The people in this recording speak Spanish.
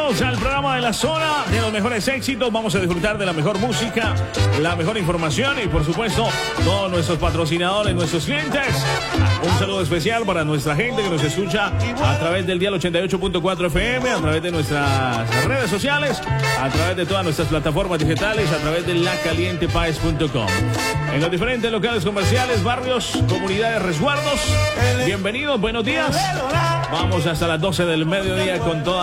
Bienvenidos al programa de la zona de los mejores éxitos. Vamos a disfrutar de la mejor música, la mejor información y por supuesto todos nuestros patrocinadores, nuestros clientes. Un saludo especial para nuestra gente que nos escucha a través del dial 88.4 FM, a través de nuestras redes sociales, a través de todas nuestras plataformas digitales, a travez de lacalientepaes.com. En los diferentes locales comerciales, barrios, comunidades, resguardos. Bienvenidos, buenos días. Vamos hasta las 12 del mediodía con toda